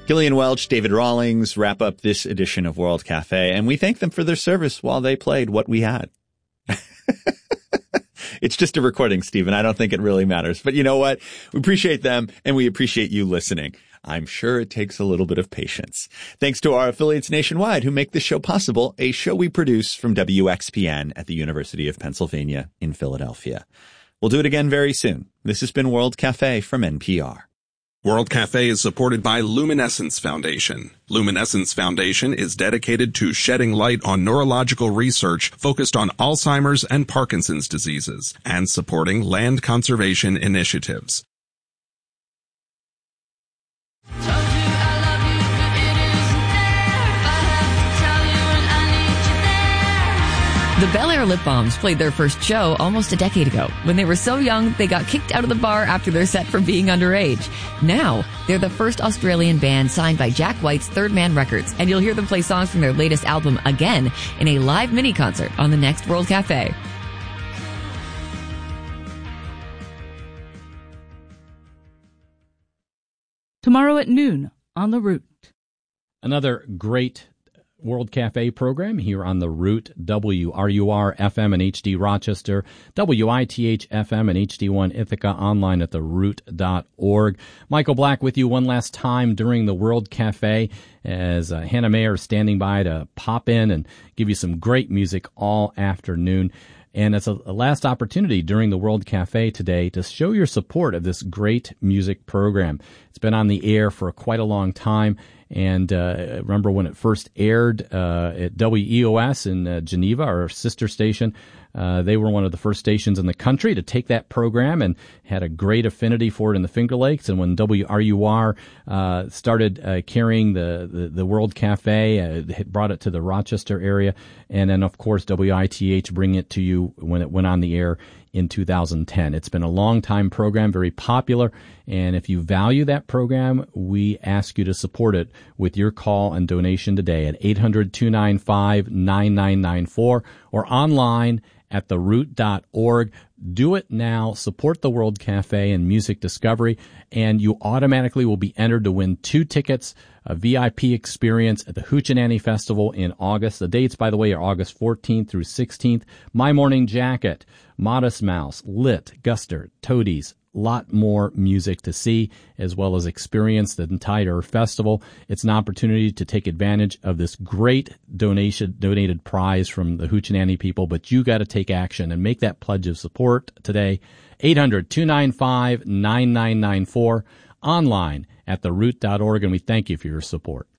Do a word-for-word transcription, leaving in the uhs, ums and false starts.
Gillian Welch, David Rawlings wrap up this edition of World Cafe, and we thank them for their service while they played What We Had. It's just a recording, Stephen. I don't think it really matters. But you know what? We appreciate them, and we appreciate you listening. I'm sure it takes a little bit of patience. Thanks to our affiliates nationwide who make this show possible, a show we produce from W X P N at the University of Pennsylvania in Philadelphia. We'll do it again very soon. This has been World Cafe from N P R. World Cafe is supported by Luminescence Foundation. Luminescence Foundation is dedicated to shedding light on neurological research focused on Alzheimer's and Parkinson's diseases and supporting land conservation initiatives. The Bel Air Lip Balms played their first show almost a decade ago. When they were so young, they got kicked out of the bar after their set for being underage. Now, they're the first Australian band signed by Jack White's Third Man Records, and you'll hear them play songs from their latest album again in a live mini-concert on the next World Cafe. Tomorrow at noon on The Root. Another great World Cafe program here on The Root, W R U R F M and H D Rochester, W I T H F M and H D one Ithaca, online at the root dot org. Michael Black with you one last time during the World Cafe as uh, Hannah Mayer is standing by to pop in and give you some great music all afternoon. And it's a, a last opportunity during the World Cafe today to show your support of this great music program. It's been on the air for quite a long time. And uh, remember when it first aired uh, at W E O S in uh, Geneva, our sister station, uh, they were one of the first stations in the country to take that program and had a great affinity for it in the Finger Lakes. And when W R U R uh, started uh, carrying the, the, the World Cafe, uh, it brought it to the Rochester area. And then, of course, W I T H bringing it to you when it went on the air in two thousand ten. It's been a long-time program, very popular, and if you value that program, we ask you to support it with your call and donation today at eight hundred, two nine five, nine nine nine four or online at the root dot org. Do it now. Support the World Cafe and Music Discovery, and you automatically will be entered to win two tickets, a V I P experience at the Hoochie Festival in August. The dates, by the way, are August fourteenth through sixteenth. My Morning Jacket, Modest Mouse, Lit, Guster, Toadies, lot more music to see, as well as experience the entire festival. It's an opportunity to take advantage of this great donation, donated prize from the Hoochie people, but you got to take action and make that pledge of support today. eight hundred, two nine five, nine nine nine four, online at the root dot org, and we thank you for your support.